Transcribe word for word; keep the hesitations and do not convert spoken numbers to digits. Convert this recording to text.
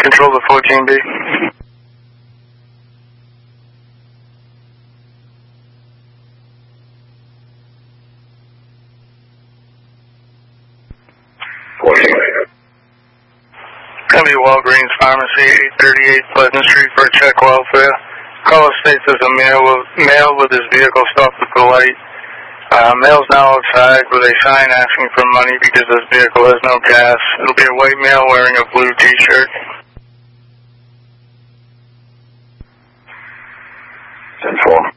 Control the fourteen B. Gonna be Walgreens Pharmacy, eight thirty-eight Pleasant Street for a check welfare. Caller states there's a male with, male with his vehicle stopped at the light. Uh, male's now outside with a sign asking for money because his vehicle has no gas. It'll be a white male wearing a blue t-shirt. ten four.